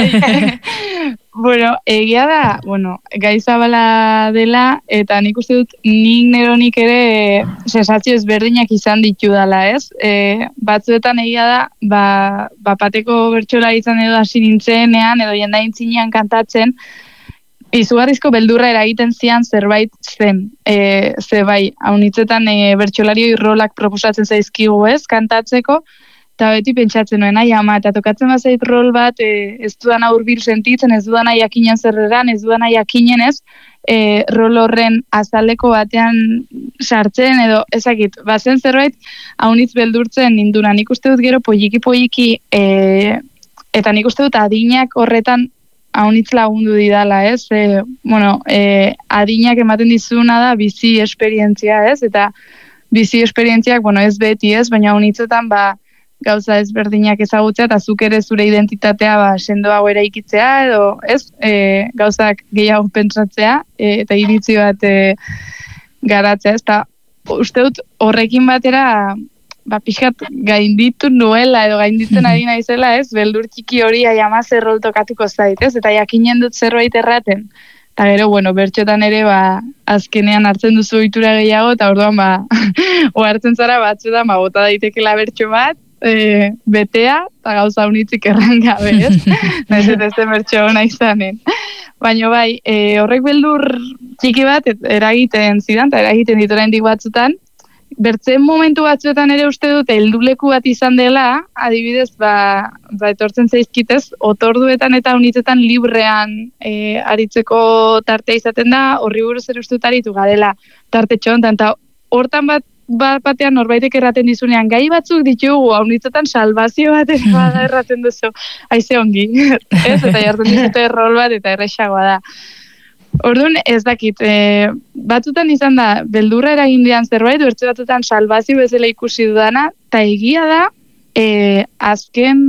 Bueno, egia da, bueno, gai zabala dela, eta nik uste dut nik neronik ere sensazio ezberdinak izan ditu dela, ez? E, batzuetan egia da, ba, bapateko bertsola izan edo hasi nintzenean, edo jendain zinean kantatzen, izugarrizko beldurra eragiten zian zerbait zen. E, ze bai, haunitzetan e, bertsolarioi rolak proposatzen zaizkigu ez, kantatzeko, eta beti pentsatzen nuen, ai ama, eta tokatzen bazait rol bat, e, ez dudana hurbil sentitzen, ez dudana jakinen zerreran, ez dudana jakinen ez, e, rol horren azaleko batean sartzen, edo ezakit, bazen zerbait, haunitz beldurtzen ninduna, nik uste dut gero poliki-poliki, e, eta nik uste dut adinak horretan haunitz lagundu didala, ez? E, bueno, e, adinak ematen dizuna da bizi esperientzia, ez? Eta bizi esperientziak, bueno, ez beti, ez? Baina haunitzetan, ba, gauza ezberdinak ezagutzea, eta zuk ere zure identitatea, ba, sendoago eraikitzea, edo, ez? E, gauzak gehiago pentsatzea, e, eta iritzi bat e, garatzea, ez? Eta uste dut horrekin batera, ba, pixkat gainditu nuela edo gainditzen ari naizela, ez, beldur txiki hori aiama zerrol tokatuko zait, ez, eta jakinen dut zerbait erraten. Eta gero, bueno, bertxotan ere, ba, azkenean hartzen duzu ohitura gehiago, eta orduan, ba, ohartzen zara batzuetan, ba, bota daitekela bertxo bat, e, betea, eta gauza unitzik erran gabe, ez, naiz ez ez bertxo hona izanen. Baina bai, e, horrek beldur txiki bat eragiten zidan, eta eragiten ditu oraindik batzutan, bertzen momentu batzuetan ere uste dut helduleku bat izan dela, adibidez, ba, ba etortzen zaizkitez, otorduetan eta unitzetan librean e, aritzeko tartea izaten da, horri buruz ere uste dut aritu garela tarte txontan, eta hortan bat, bat batean norbaitek erraten dizunean, gai batzuk ditugu, unitzetan salvazio bat ere bada erraten duzu, haize ongi, ez, eta jartzen dizute rol bat eta errexagoa da. Orduan, ez dakit, e, batzutan izan da, beldurra eragindean zerbait, bertze batzutan salvazio bezala ikusi dudana, eta egia da, e, azken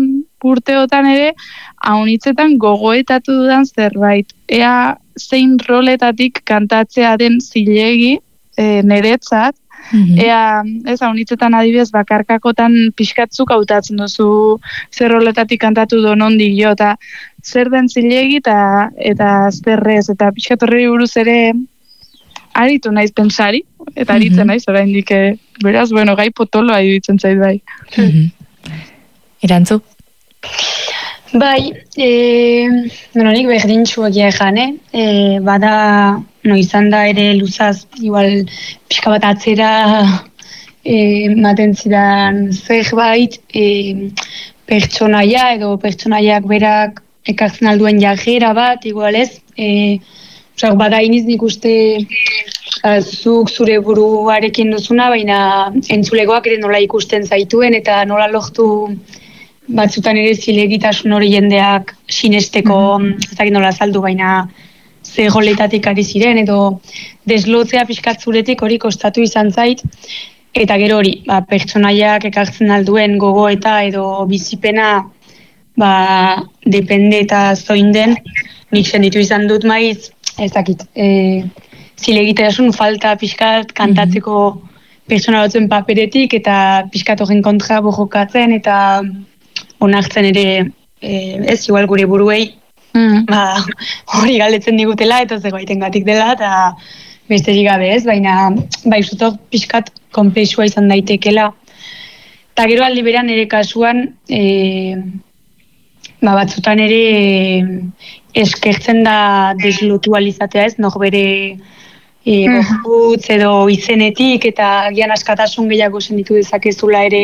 urteotan ere, haunitzetan gogoetatu dudan zerbait. Ea zein roletatik kantatzea den zilegi e, niretzat, mm-hmm. ea ez haunitzetan adibidez bakarkakotan pixkatzuk hautatzen duzu zer roletatik kantatu donondik jo, eta zer den zilegi eta, eta zerrez, eta pixkatorri buruz ere aritu naiz pensari, eta aritzen mm-hmm. naiz, oraindik, beraz, bueno, gai potoloa iruditzen zait bai. Mm-hmm. Irantzu? Bai, e, bueno, nik berdintxu egia egan, eh? E, bada, no, izan da ere luzaz, igual, pixka bat atzera e, maten zidan zerbait, e, pertsonaia edo pertsonaiak berak ekartzen alduen jajera bat, igual ez, e, Osa, bada iniz nik uste zuk zure buruarekin duzuna, baina entzulegoak ere nola ikusten zaituen eta nola lortu batzutan ere zilegitasun hori jendeak sinesteko, mm-hmm. ez dakit nola saldu, baina ze goletatik ari ziren edo deslotzea pixkat zuretik hori kostatu izan zait. Eta gero hori, ba, pertsonaiak ekartzen alduen gogoeta edo bizipena ba, depende eta zoin den, nik senditu izan dut maiz, ez dakit, e, zilegitasun falta pixkat kantatzeko mm-hmm. pertsona batzuen paperetik eta pixkat horren kontra bojokatzen eta onartzen ere e, ez igual gure buruei mm. ba, hori galdetzen digutela eta zegoaiten gatik dela eta besterik gabe ez, baina bai zutok pixkat konplexua izan daitekela. Eta gero aldi beran ere kasuan e, ba, batzutan ere e, eskertzen da deslotualizatea ez, nok bere e, gorputz edo izenetik eta gian askatasun gehiago senditu dezakezula ere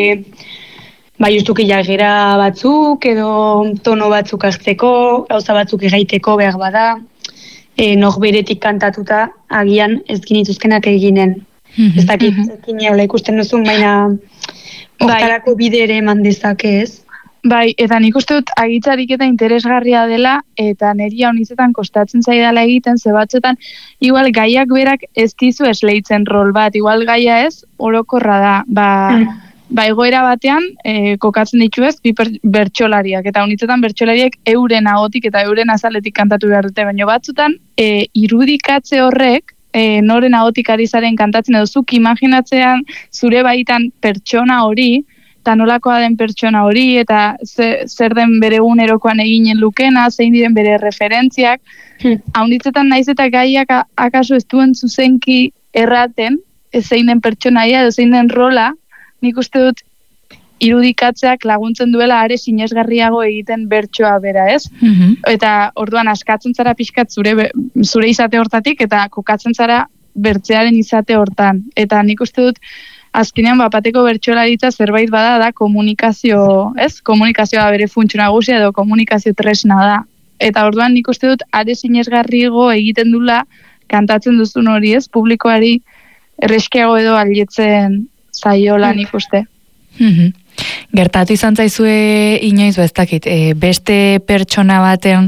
ba justuki jarrera batzuk edo tono batzuk hartzeko, gauza batzuk egaiteko behar bada, e, nok beretik kantatuta agian ez ginituzkenak eginen. Mm-hmm. Ez dakit, ekin eola ikusten duzun, baina hortarako bide ere eman dezake ez. Bai, eta nik uste dut agitzarik eta interesgarria dela, eta niri haunizetan kostatzen zaidala egiten, ze batzuetan, igual gaiak berak ez dizu esleitzen rol bat, igual gaia ez, orokorra da, ba, mm. ba egoera batean, e, kokatzen ditu ez, bi bertsolariak, eta haunizetan bertsolariak euren ahotik eta euren azaletik kantatu behar dute, baina batzuetan, e, irudikatze horrek, e, noren ahotik ari zaren kantatzen, edo zuk imaginatzean zure baitan pertsona hori, eta nolakoa den pertsona hori, eta ze, zer den bere egunerokoan eginen lukena, zein diren bere referentziak. Hmm. Haunditzetan naiz eta gaiak akaso ez duen zuzenki erraten, ez zein den pertsonaia edo zein den rola, nik uste dut irudikatzeak laguntzen duela are sinesgarriago egiten bertsoa bera, ez? Mm-hmm. Eta orduan askatzen zara pixkat zure, zure izate hortatik, eta kokatzen zara bertzearen izate hortan. Eta nik uste dut, azkenean bapateko bertsolaritza zerbait bada da komunikazio, ez? Komunikazioa bere funtsu nagusia edo komunikazio tresna da. Eta orduan nik uste dut are sinesgarriago egiten dula kantatzen duzun hori, ez? Publikoari erreskiago edo alietzen zaiola nik uste. Mm-hmm. Gertatu izan zaizue inoiz beztakit, e, beste pertsona baten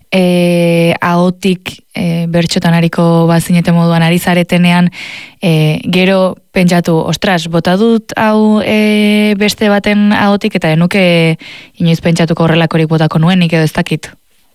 e, ahotik e, bertxotan hariko bazinete moduan ari zaretenean, e, gero pentsatu, ostras, bota dut hau e, beste baten ahotik eta enuke inoiz pentsatuko horrelakorik botako nuenik edo ez dakit?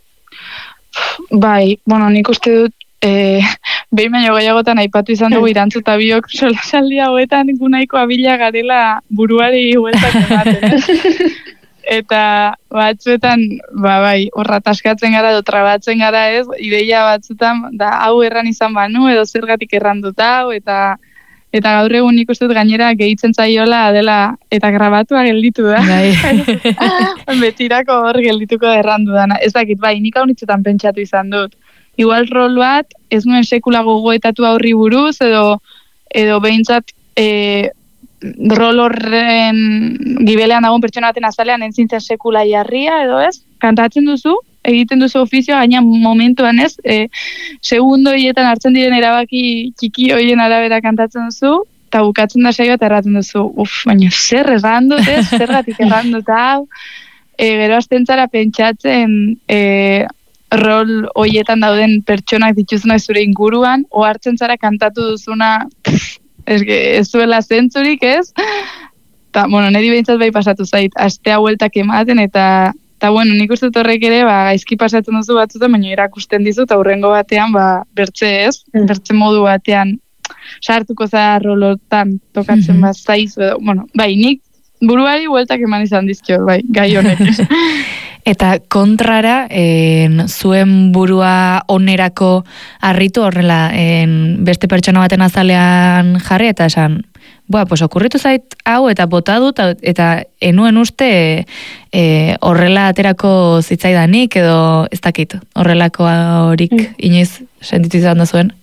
Bai, bueno, nik uste dut e, behin baino gehiagotan aipatu izan dugu irantzu eta biok solasaldi hauetan gunaiko abila garela buruari hueltak ematen. Eta batzuetan, ba bai, horra taskatzen gara edo trabatzen gara ez, ideia batzuetan, da hau erran izan banu edo zergatik errandut hau, eta eta gaur egun nik uste dut gainera gehitzen zaiola dela, eta grabatua gelditu da. Betirako hor geldituko errandu dana. Ez dakit, bai, nik haunitzetan pentsatu izan dut. Igual rol bat, ez nuen sekula gogoetatu aurri buruz, edo, edo behintzat e, rol horren gibelean dagoen pertsona baten azalean entzintzen sekula jarria, edo ez? Kantatzen duzu, egiten duzu ofizioa, gaina momentuan ez, e, segundo hietan hartzen diren erabaki txiki hoien arabera kantatzen duzu, eta bukatzen da saioa eta erratzen duzu, uf, baina zer errandut ez, zergatik errandut hau, e, gero azten zara pentsatzen, e, rol hoietan dauden pertsonak dituzunak zure inguruan, o hartzen zara kantatu duzuna pff, ez, ez zuela zentzurik ez, eta, bueno, niri behintzat bai pasatu zait, astea hueltak ematen, eta eta bueno, nik uste horrek ere, ba, gaizki pasatzen duzu batzutan, baina erakusten dizut, aurrengo batean, ba, bertze ez, bertze modu batean, sartuko za rolotan tokatzen bat zaiz, edo, bueno, bai, nik buruari bueltak eman izan dizkio, bai, gai honek. Eta kontrara, en, zuen burua onerako harritu horrela, en, beste pertsona baten azalean jarri, eta esan, boa, pues okurritu zait hau, eta bota dut, eta enuen uste e, horrela aterako zitzaidanik, edo ez dakit, horrelako horik mm. inoiz sentitu izan da zuen?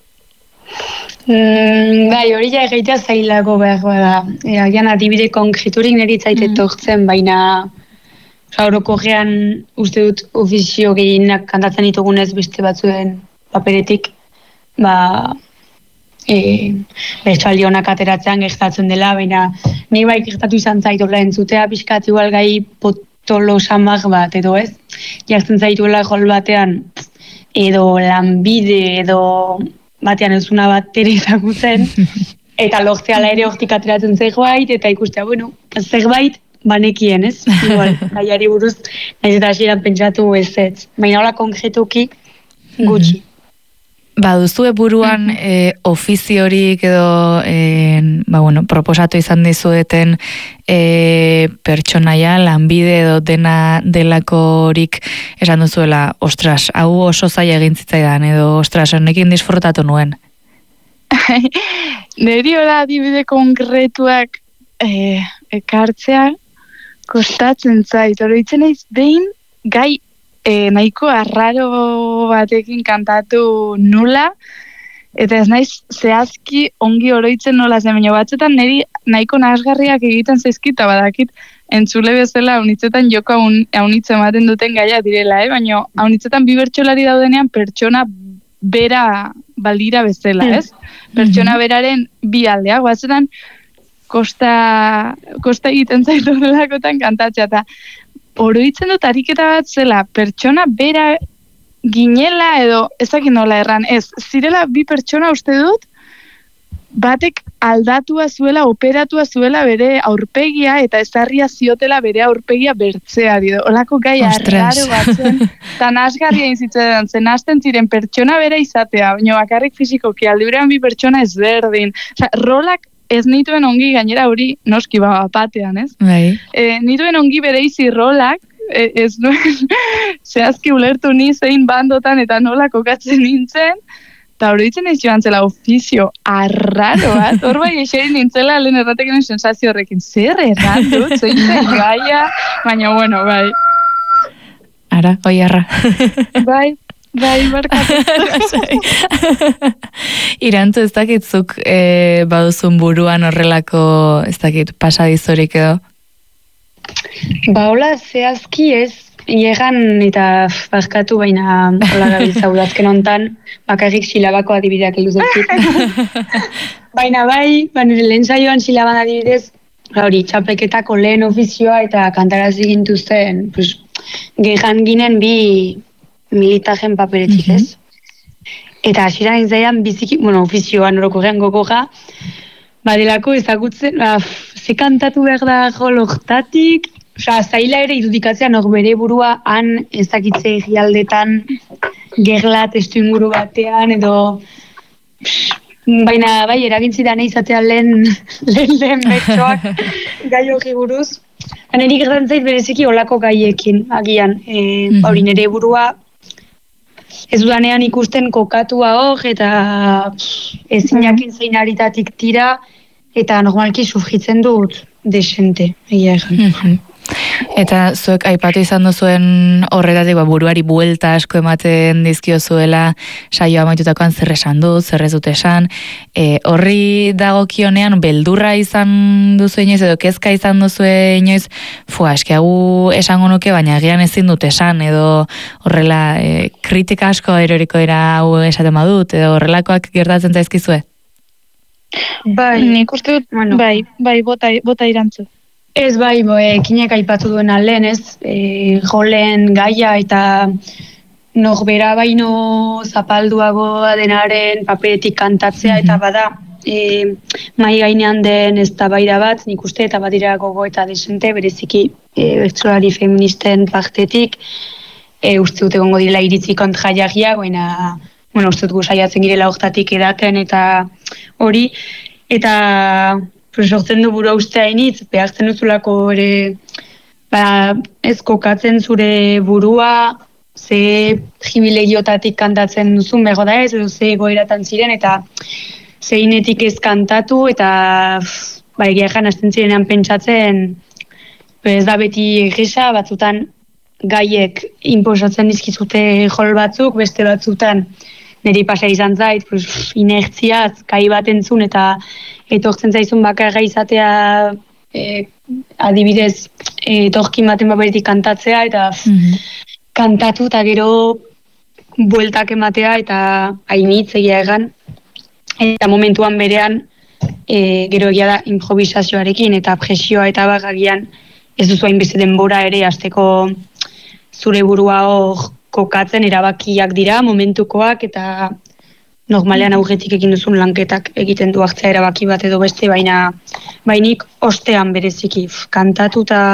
Mm, bai, hori ja egitea zailako behar da. E, agian adibide konkreturik niri zaite mm. tortzen, baina orokorrean uste dut ofizio gehienak kantatzen ditugunez beste batzuen paperetik, ba, e, bertsoaldi honak ateratzean gertatzen dela, baina ni bai gertatu izan zaitola entzutea pixkat igual gai potolo samar bat, edo ez? Jartzen zaituela jol batean, edo lanbide, edo batean ezuna bat ere ezagutzen, eta lortzeala ere hortik ateratzen zerbait, eta ikustea, bueno, zerbait banekien, ez? Igual, gaiari buruz, nahiz eta hasieran pentsatu ez ez. Baina hola konkretuki gutxi. Ba, duzue buruan e, ofiziorik edo e, ba, bueno, proposatu izan dizueten e, pertsonaia, lanbide edo dena delakorik esan duzuela, ostras, hau oso zaila egin zitzaidan, edo ostras, honekin disfrutatu nuen. Neri hola adibide konkretuak e, ekartzea kostatzen zait, oroitzen naiz behin gai E, nahiko arraro batekin kantatu nula, eta ez naiz zehazki ongi oroitzen nola zen, baina batzetan niri nahiko nahasgarriak egiten zaizkita badakit, entzule bezala haunitzetan joko haunitzen ematen duten gaia direla, eh? Baina haunitzetan bi bertsolari daudenean pertsona bera balira bezala, ez? Pertsona beraren bi aldeak, batzetan kosta, kosta egiten zaitu delakotan kantatzea, eta oroitzen dut ariketa bat zela, pertsona bera ginela edo, ezakit nola erran, ez, zirela bi pertsona uste dut, batek aldatua zuela, operatua zuela bere aurpegia, eta ezarria ziotela bere aurpegia bertzeari, olako gai arraro batzen, eta nasgarria inzitzen zen, hasten ziren pertsona bera izatea, baina bakarrik fizikoki, aldiberean bi pertsona ezberdin, oza, rolak ez nituen ongi gainera hori noski batean, ez? Bai. E, nituen ongi bereizi rolak, e, ez nuen zehazki ulertu ni zein bandotan eta nola kokatzen nintzen, eta hori ditzen ez joan zela ofizio arraro bat, hor bai eseri nintzela lehen erratekenen sensazio horrekin, zer erran dut, zein zen gaia, baina bueno, bai. Ara, oi arra. Bai. Bai, barkatu. Irantzu, ez dakitzuk e, baduzun buruan horrelako, ez dakit, pasadizorik edo? Ba, hola, zehazki ez, iegan eta barkatu baina hola gabiltza udazken hontan, bakarrik silabako adibideak heldu zaizkit. Baina bai, baina lehen saioan silaban adibidez, hori, txapelketako lehen ofizioa eta kantarazi gintuzten, pues, gehan ginen bi militajen paperetik, ez? Mm-hmm. Eta hasieran izaian biziki, bueno, ofizioan orokorrean gogoja, badelako ezagutzen, ba, ze kantatu behar da joloktatik, osea, zaila ere irudikatzea nok bere burua han ezakitze egialdetan gerla testu inguru batean, edo pss, baina bai, eragintzidan izatea lehen lehen lehen betxoak gai hori buruz. Neri gertatzen zait bereziki olako gaiekin, agian, e, mm-hmm. hori nire burua ez dudanean ikusten kokatua hor, eta ezinakin zein haritatik tira, eta normalki sufritzen dut desente, egia egan. Eta zuek aipatu izan duzuen horretatik ba, buruari buelta asko ematen dizkio zuela saioa amaitutakoan zer esan du, zer ez dut esan. E, horri dagokionean beldurra izan duzu inoiz edo kezka izan duzu inoiz, fua, eski hau esango nuke, baina egian ezin dut esan, edo horrela e, kritika asko eroriko dira hau esaten badut, edo horrelakoak gertatzen zaizkizue? Bai, nik uste dut, bueno, bai, bai, bota, bota irantzu. Ez bai, bo, ekinek aipatu duen lehen, ez, e, jolen gaia eta norbera baino zapalduago denaren paperetik kantatzea, eta bada, e, mai gainean den eztabaida bat, nik uste eta badira gogo eta desente, bereziki e, bertsolari feministen partetik, e, uste dut egongo direla iritzi kontrajarriak, baina, bueno, uste dut saiatzen girela hortatik edaten eta hori, eta pues, sortzen du burua uste hainitz, behartzen duzulako ere, ba, ez kokatzen zure burua, ze jibilegiotatik kantatzen duzun bego da ez, edo ze goeratan ziren, eta zeinetik ez kantatu, eta ba, egia egan hasten zirenean pentsatzen, ez da beti egisa, batzutan gaiek inposatzen dizkizute jol batzuk, beste batzutan niri pasa izan zait, pues, inertziaz, gai bat entzun, eta etortzen zaizun bakarra izatea, e, adibidez, e, etorkin baten baberitik kantatzea, eta mm-hmm. kantatu eta gero bueltak ematea, eta hainitz egia egan, eta momentuan berean, e, gero egia da improvisazioarekin, eta presioa eta bagagian, ez duzu hainbeste denbora ere, azteko zure burua hor kokatzen erabakiak dira, momentukoak, eta normalean aurretik egin duzun lanketak egiten du hartzea erabaki bat edo beste, baina bainik ostean bereziki kantatu eta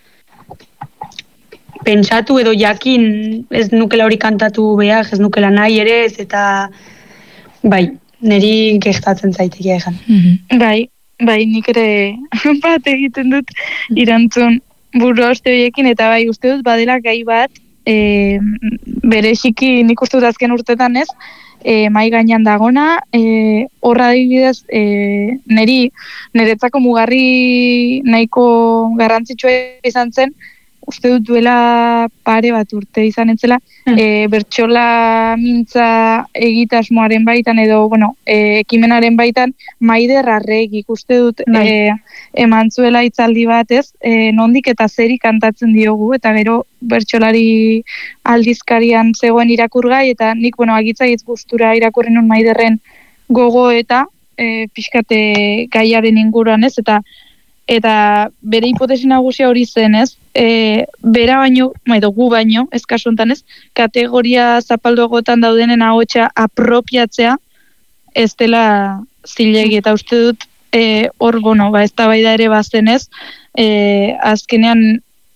pentsatu edo jakin ez nukela hori kantatu behar, ez nukela nahi ere ez, eta bai, niri gertatzen zaitegia egan. Mm-hmm. Bai, bai, nik ere bat egiten dut irantzun burua oste horiekin, eta bai, uste dut badela gai bat, e, bereziki nik uste dut azken urtetan ez, e, mai gainean dagona, e, horra adibidez, e, neri, niretzako mugarri nahiko garrantzitsua izan zen, uste dut duela pare bat urte izan entzela, mm. e, bertsola mintza egitasmoaren baitan edo, bueno, e, ekimenaren baitan, Maider Arregik uste dut e, eman zuela hitzaldi batez, e, nondik eta zeri kantatzen diogu, eta gero bertsolari aldizkarian zegoen irakurgai, eta nik, bueno, agitzaiz gustura irakurri nun Maiderren gogo eta e, pixkate gaiaren inguruan ez, eta eta bere hipotesi nagusia hori zen, ez? E, bera baino, edo gu baino, ez kasu honetan ez, kategoria zapalduagotan daudenen ahotsa apropiatzea ez dela zilegi, eta uste dut e, hor, bueno, ba, eztabaida ere bazen ez, e, azkenean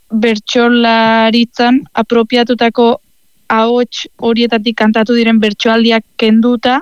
bertsolaritzan apropiatutako ahots horietatik kantatu diren bertsoaldiak kenduta,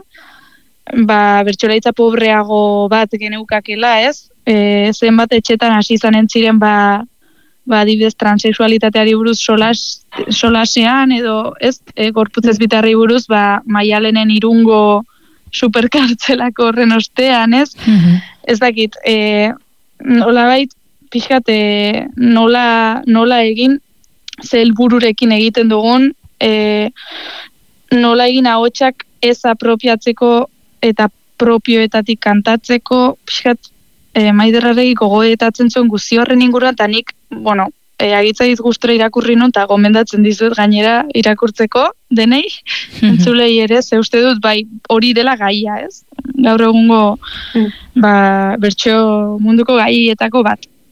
ba, bertsolaritza pobreago bat geneukakela, ez? E, zenbat etxetan hasi izanen ziren, ba, ba adibidez transexualitateari buruz solas, solasean, edo ez, e, gorputzez bitarri buruz, ba, Maialenen Irungo superkartzelako horren ostean, ez? Mm-hmm. Ez dakit, e, nola bait, pixkat, e, nola, nola egin, ze helbururekin egiten dugun, e, nola egin ahotsak ez apropiatzeko eta propioetatik kantatzeko, pixkat, e, Maider Arregik gogoetatzen zuen guzi horren inguruan, eta nik, bueno, e, agitzaiz gustura irakurri nun, eta gomendatzen dizuet gainera irakurtzeko, denei, entzulei ere, ze uste dut, bai, hori dela gaia, ez? Gaur egungo, ba, bertso munduko gaietako bat.